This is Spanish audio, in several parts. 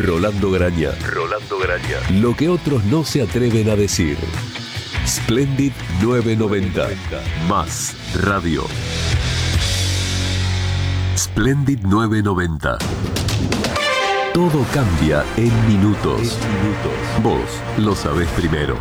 Rolando Graña. Lo que otros no se atreven a decir. Splendid 990. Más radio. Splendid 990. Todo cambia en minutos. Vos lo sabés primero.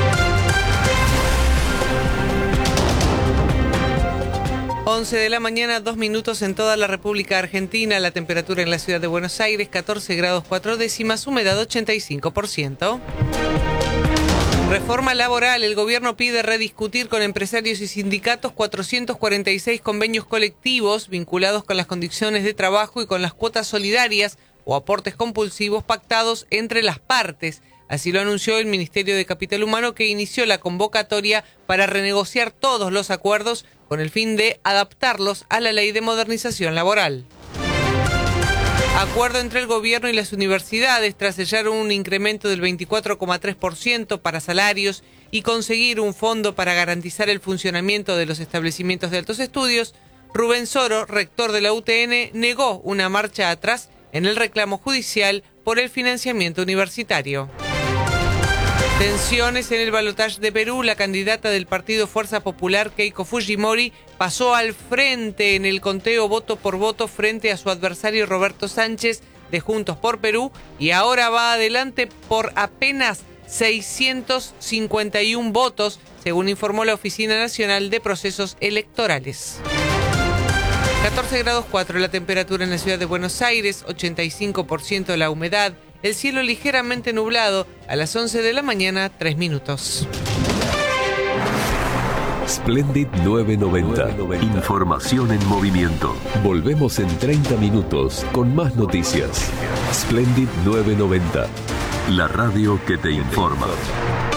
11 de la mañana, 2 minutos en toda la República Argentina. La temperatura en la ciudad de Buenos Aires, 14 grados 4 décimas, humedad 85%. Reforma laboral. El gobierno pide rediscutir con empresarios y sindicatos 446 convenios colectivos vinculados con las condiciones de trabajo y con las cuotas solidarias o aportes compulsivos pactados entre las partes. Así lo anunció el Ministerio de Capital Humano, que inició la convocatoria para renegociar todos los acuerdos con el fin de adaptarlos a la Ley de Modernización Laboral. Acuerdo entre el gobierno y las universidades tras sellar un incremento del 24,3% para salarios y conseguir un fondo para garantizar el funcionamiento de los establecimientos de altos estudios. Rubén Soro, rector de la UTN, negó una marcha atrás en el reclamo judicial por el financiamiento universitario. Tensiones en el balotaje de Perú. La candidata del partido Fuerza Popular, Keiko Fujimori, pasó al frente en el conteo voto por voto frente a su adversario Roberto Sánchez de Juntos por Perú y ahora va adelante por apenas 651 votos, según informó la Oficina Nacional de Procesos Electorales. 14 grados 4 la temperatura en la ciudad de Buenos Aires, 85% la humedad. El cielo ligeramente nublado, a las 11 de la mañana, 3 minutos. Splendid 990. Información en movimiento. Volvemos en 30 minutos con más noticias. Splendid 990. La radio que te informa.